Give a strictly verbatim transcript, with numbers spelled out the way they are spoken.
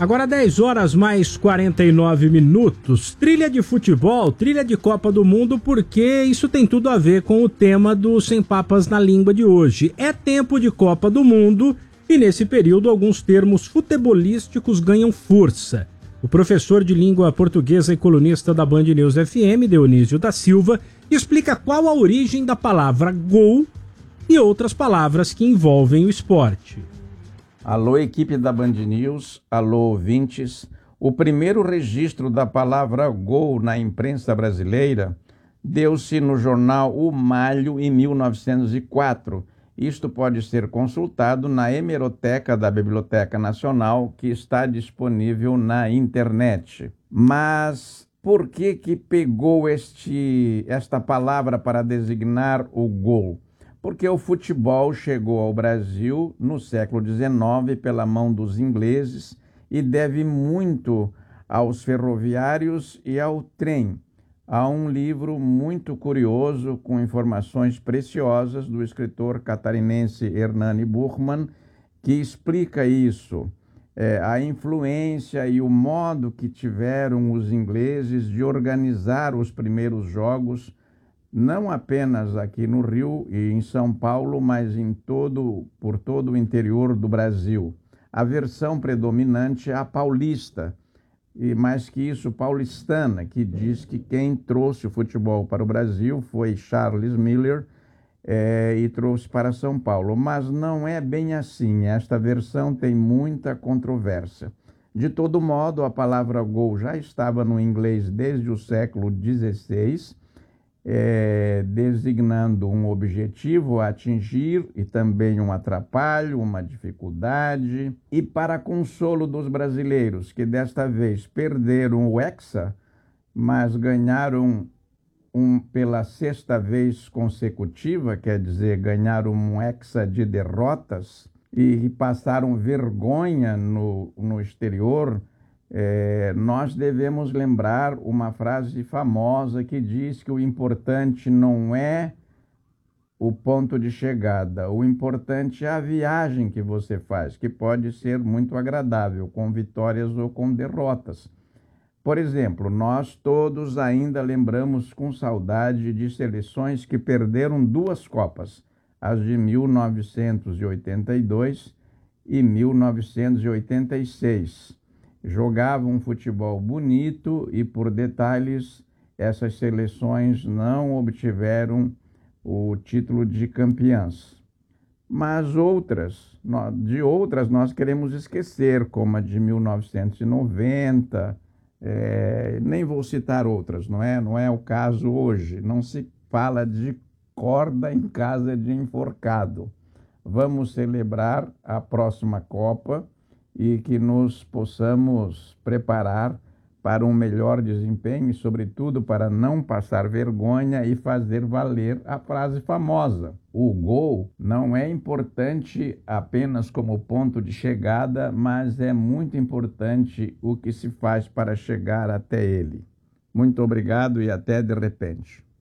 Agora dez horas mais quarenta e nove minutos, trilha de futebol, trilha de Copa do Mundo, porque isso tem tudo a ver com o tema do Sem Papas na Língua de hoje. É tempo de Copa do Mundo e nesse período alguns termos futebolísticos ganham força. O professor de língua portuguesa e colunista da Band News F M, Dionísio da Silva, explica qual a origem da palavra gol e outras palavras que envolvem o esporte. Alô, equipe da Band News, alô, ouvintes. O primeiro registro da palavra gol na imprensa brasileira deu-se no jornal O Malho em mil novecentos e quatro. Isto pode ser consultado na hemeroteca da Biblioteca Nacional, que está disponível na internet. Mas por que que pegou este, esta palavra para designar o gol? Porque o futebol chegou ao Brasil no século dezenove pela mão dos ingleses e deve muito aos ferroviários e ao trem. Há um livro muito curioso com informações preciosas do escritor catarinense Hernani Burman que explica isso, é, a influência e o modo que tiveram os ingleses de organizar os primeiros jogos, não apenas aqui no Rio e em São Paulo, mas em todo, por todo o interior do Brasil. A versão predominante é a paulista, e mais que isso, paulistana, que diz que quem trouxe o futebol para o Brasil foi Charles Miller é, e trouxe para São Paulo. Mas não é bem assim, esta versão tem muita controvérsia. De todo modo, a palavra gol já estava no inglês desde o século dezesseis, É, designando um objetivo a atingir e também um atrapalho, uma dificuldade. E para consolo dos brasileiros, que desta vez perderam o Hexa, mas ganharam um, pela sexta vez consecutiva, quer dizer, ganharam um Hexa de derrotas e passaram vergonha no, no exterior, É, nós devemos lembrar uma frase famosa que diz que o importante não é o ponto de chegada, o importante é a viagem que você faz, que pode ser muito agradável, com vitórias ou com derrotas. Por exemplo, nós todos ainda lembramos com saudade de seleções que perderam duas Copas, as de mil novecentos e oitenta e dois e mil novecentos e oitenta e seis. Jogavam um futebol bonito e, por detalhes, essas seleções não obtiveram o título de campeãs. Mas outras, de outras nós queremos esquecer, como a de mil novecentos e noventa, é, nem vou citar outras, não é? Não é o caso hoje, não se fala de corda em casa de enforcado. Vamos celebrar a próxima Copa e que nos possamos preparar para um melhor desempenho e, sobretudo, para não passar vergonha e fazer valer a frase famosa. O gol não é importante apenas como ponto de chegada, mas é muito importante o que se faz para chegar até ele. Muito obrigado e até de repente.